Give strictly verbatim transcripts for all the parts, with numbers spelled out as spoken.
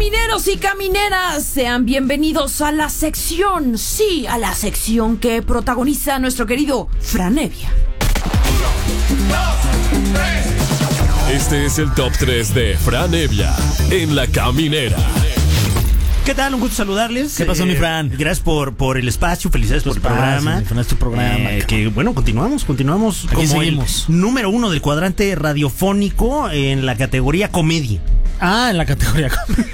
Camineros y camineras, sean bienvenidos a la sección, sí, a la sección que protagoniza nuestro querido Fran Evia. Este es el top tres de Fran Evia en La Caminera. ¿Qué tal? Un gusto saludarles. ¿Qué pasó, eh, mi Fran? Gracias por, por el espacio, felicidades por el Espacio, programa. mi Fran, es tu programa, Eh, que bueno, continuamos, continuamos Aquí como seguimos. el número uno del cuadrante radiofónico en la categoría comedia. Ah, en la categoría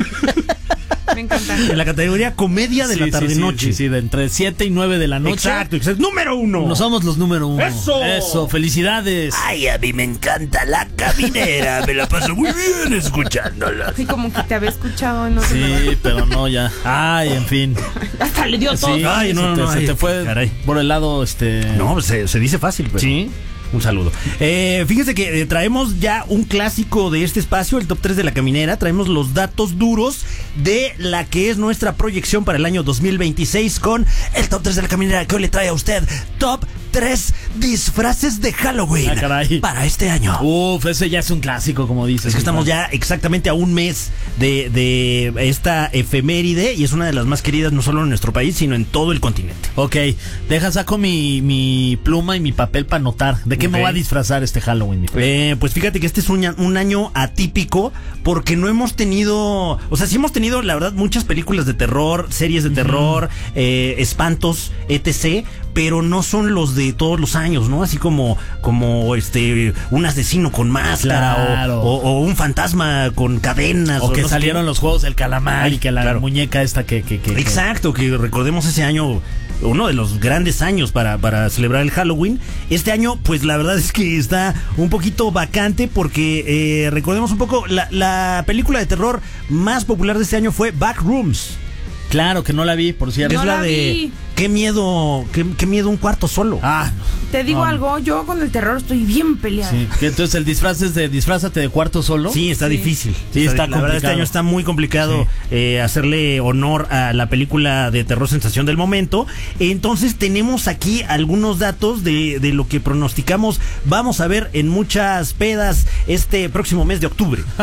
Me encanta. En la categoría comedia de sí, la sí, tarde-noche. Sí, sí, sí, de entre siete y nueve de la noche. Exacto, exacto. ¡Número uno! No somos los número uno. ¡Eso! Eso, felicidades. Ay, a mí me encanta La Caminera. Me la paso muy bien escuchándola. Así como que te había escuchado, no sé. Sí, pero no, ya. Ay, en fin. Hasta le dio todo. Sí, Ay, no, se te, no, se ay, te fue caray. por el lado, este... No, se, se dice fácil, pero... Sí. Un saludo. Eh, fíjense que eh, traemos ya un clásico de este espacio, el top tres de La Caminera. Traemos los datos duros de la que es nuestra proyección para el año dos mil veintiséis con el top tres de La Caminera que hoy le trae a usted top tres disfraces de Halloween Ah, caray. para este año. Uf, ese ya es un clásico, como dices. Es que mi estamos Fran. ya exactamente a un mes de, de esta efeméride y es una de las más queridas no solo en nuestro país, sino en todo el continente. Ok, deja, saco mi, mi pluma y mi papel para anotar. ¿De qué Ok. me va a disfrazar este Halloween, mi Fran? Eh, pues fíjate que este es un, un año atípico porque no hemos tenido, o sea, sí hemos tenido, la verdad, muchas películas de terror, series de terror, eh, espantos, etcétera, pero no son los de todos los años, ¿no? Así como, como este, un asesino con máscara Claro. o, o- o un fantasma con cadenas. O que no sé salieron qué. los juegos del calamar Ay, y que la claro. muñeca esta que... que, que Exacto, que recordemos ese año, uno de los grandes años para, para celebrar el Halloween. Este año, pues la verdad es que está un poquito vacante porque eh, recordemos un poco, la, la película de terror más popular de este año fue Backrooms. Claro, que no la vi, por cierto. No es la, la de vi. qué miedo, qué, qué miedo un cuarto solo. Ah, Te digo No. algo, yo con el terror estoy bien peleada. sí. Que entonces el disfraz es de disfrázate de cuarto solo. Sí, está Sí. difícil. Sí, está La verdad, este complicado. año está muy complicado Sí. eh, hacerle honor a la película de terror sensación del momento. Entonces tenemos aquí algunos datos de, de lo que pronosticamos. Vamos a ver en muchas pedas este próximo mes de octubre.